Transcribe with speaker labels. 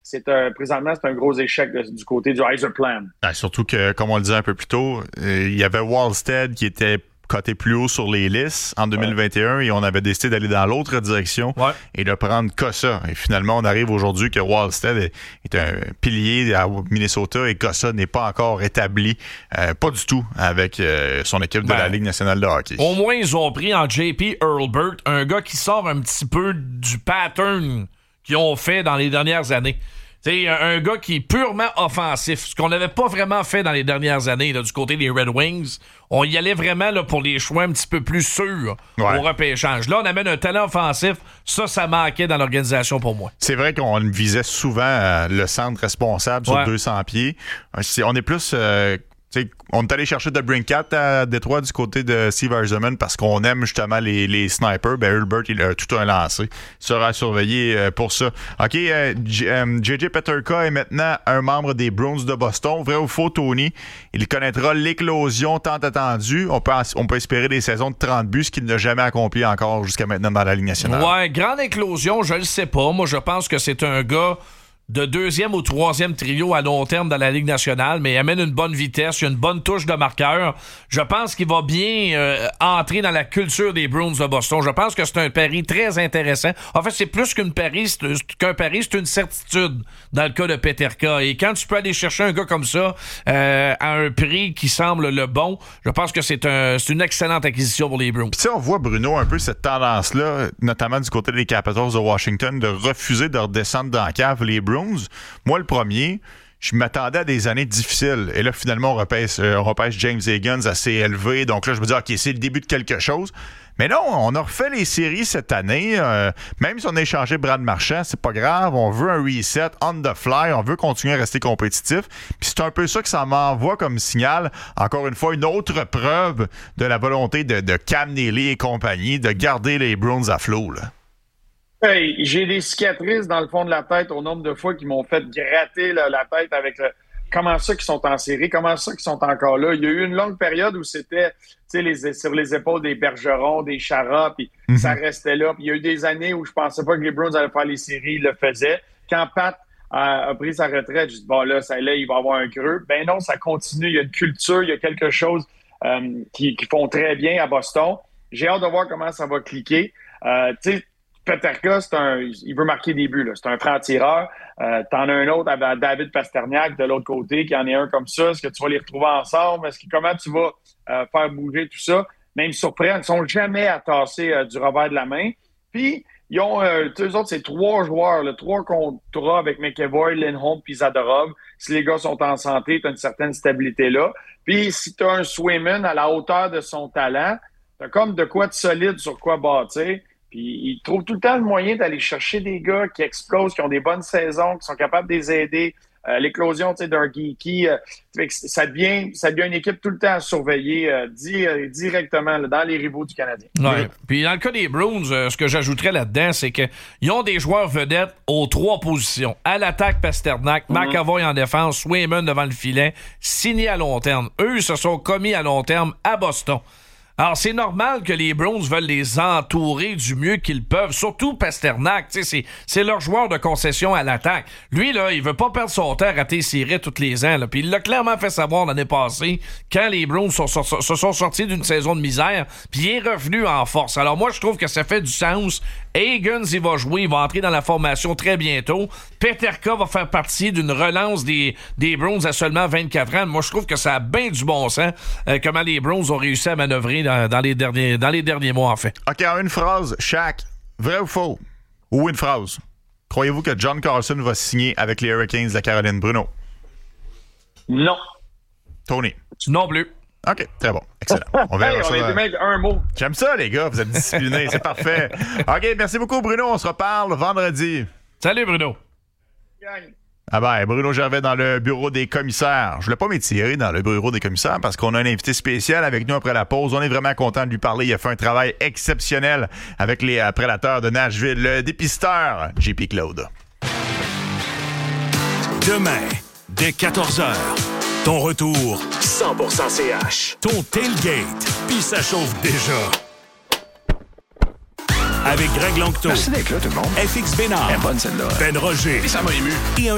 Speaker 1: présentement, c'est un gros échec du côté du Yzerplan.
Speaker 2: Surtout que, comme on le disait un peu plus tôt, il y avait Wallstead qui était coté plus haut sur les listes en 2021 et on avait décidé d'aller dans l'autre direction et de prendre Cossa. Et finalement, on arrive aujourd'hui que Wallstead est un pilier à Minnesota et Cossa n'est pas encore établi, pas du tout, avec son équipe de la Ligue nationale de hockey.
Speaker 3: Au moins, ils ont pris en JP Hurlburt, un gars qui sort un petit peu du pattern qu'ils ont fait dans les dernières années. C'est un gars qui est purement offensif, ce qu'on n'avait pas vraiment fait dans les dernières années là, du côté des Red Wings. On y allait vraiment là, pour les choix un petit peu plus sûrs au repêchage. Là, on amène un talent offensif. Ça manquait dans l'organisation pour moi.
Speaker 2: C'est vrai qu'on visait souvent le centre responsable sur 200 pieds. On est plus... on est allé chercher de Brinkat à Détroit du côté de Steve Yzerman parce qu'on aime justement les snipers. Hurlburt, il a tout un lancé. Il sera surveillé pour ça. OK, JJ Peterka est maintenant un membre des Bruins de Boston. Vrai ou faux, Tony? Il connaîtra l'éclosion tant attendue. On peut espérer des saisons de 30 buts, ce qu'il n'a jamais accompli encore jusqu'à maintenant dans la Ligue nationale.
Speaker 3: Ouais, grande éclosion, je le sais pas. Moi, je pense que c'est un gars de deuxième ou troisième trio à long terme dans la Ligue nationale, mais il amène une bonne vitesse, il a une bonne touche de marqueur. Je pense qu'il va bien entrer dans la culture des Bruins de Boston. Je pense que c'est un pari très intéressant. En fait, c'est plus qu'un pari, c'est une certitude dans le cas de Peterka. Et quand tu peux aller chercher un gars comme ça à un prix qui semble le bon, je pense que c'est une excellente acquisition pour les Bruins.
Speaker 2: Puis on voit, Bruno, un peu cette tendance-là, notamment du côté des Capitals de Washington, de refuser de redescendre dans la cave les Bruins. Moi, le premier, je m'attendais à des années difficiles. Et là, finalement, on repêche James Higgins assez élevé. Donc là, je me dis, OK, c'est le début de quelque chose. Mais non, on a refait les séries cette année. Même si on a échangé Brad Marchand, c'est pas grave. On veut un reset on the fly. On veut continuer à rester compétitif. Puis c'est un peu ça que ça m'envoie comme signal. Encore une fois, une autre preuve de la volonté de Cam Neely et compagnie de garder les Bruins à flot, là.
Speaker 1: Hey, j'ai des cicatrices dans le fond de la tête au nombre de fois qu'ils m'ont fait gratter la tête avec comment ça qu'ils sont en série, comment ça qu'ils sont encore là. Il y a eu une longue période où c'était sur les épaules des Bergeron, des Chara, puis ça restait là. Puis il y a eu des années où je pensais pas que les Bruins allaient faire les séries, ils le faisaient. Quand Pat a pris sa retraite, je dis bon là, il va y avoir un creux. Ben non, ça continue. Il y a une culture, il y a quelque chose qui font très bien à Boston. J'ai hâte de voir comment ça va cliquer. Tu sais, Peterka, il veut marquer des buts. Là. C'est un franc-tireur. T'en as un autre à David Pasternak de l'autre côté, qui en est un comme ça. Est-ce que tu vas les retrouver ensemble? Comment tu vas faire bouger tout ça? Même surprenant, ils ne sont jamais à tasser du revers de la main. Puis, ils ont, eux autres, c'est 3 joueurs, 3 contrats avec McEvoy, Lindholm puis Zadorov. Si les gars sont en santé, tu as une certaine stabilité là. Puis, si tu as un Swayman à la hauteur de son talent, tu as comme de quoi de solide sur quoi bâtir. Puis ils trouvent tout le temps le moyen d'aller chercher des gars qui explosent, qui ont des bonnes saisons, qui sont capables de les aider. L'éclosion d'un Geeky, ça devient une équipe tout le temps à surveiller directement là, dans les rivaux du Canadien.
Speaker 3: Ouais. Puis dans le cas des Bruins, ce que j'ajouterais là-dedans, c'est qu'ils ont des joueurs vedettes aux 3 positions. À l'attaque, Pasternak, McAvoy en défense, Swayman devant le filet, signé à long terme. Eux se sont commis à long terme à Boston. Alors, c'est normal que les Bruins veulent les entourer du mieux qu'ils peuvent, surtout Pasternak. C'est leur joueur de concession à l'attaque. Lui, là, il veut pas perdre son temps à rater ses raies tous les ans. Là. Puis il l'a clairement fait savoir l'année passée, quand les Bruins se sont sortis d'une saison de misère, puis il est revenu en force. Alors moi, je trouve que ça fait du sens. Higgins, il va jouer, il va entrer dans la formation très bientôt. Peterka va faire partie d'une relance des Bruins à seulement 24 ans. Moi, je trouve que ça a bien du bon sens comment les Bruins ont réussi à manœuvrer dans les derniers mois, en fait.
Speaker 2: OK, en une phrase, Shaq, vrai ou faux? Ou une phrase. Croyez-vous que John Carlson va signer avec les Hurricanes de la Caroline? Bruno?
Speaker 1: Non.
Speaker 2: Tony?
Speaker 3: Non plus.
Speaker 2: OK, très bon. Excellent. On verra ça.
Speaker 1: On a été un mot.
Speaker 2: J'aime ça, les gars. Vous êtes disciplinés. C'est parfait. OK, merci beaucoup, Bruno. On se reparle vendredi.
Speaker 3: Salut, Bruno.
Speaker 2: Ah ben, Bruno Gervais dans le bureau des commissaires. Je voulais pas m'étirer dans le bureau des commissaires parce qu'on a un invité spécial avec nous après la pause. On est vraiment content de lui parler. Il a fait un travail exceptionnel avec les prédateurs de Nashville. Le dépisteur, JP Claude.
Speaker 4: Demain, dès 14h, ton retour 100% CH. Ton tailgate, puis ça chauffe déjà. Avec Greg Longto.
Speaker 5: Merci d'être là, tout le monde.
Speaker 4: FX Bénard.
Speaker 5: Elle est bonne, celle-là.
Speaker 4: Ben Roger.
Speaker 5: Et ça m'a ému.
Speaker 4: Et un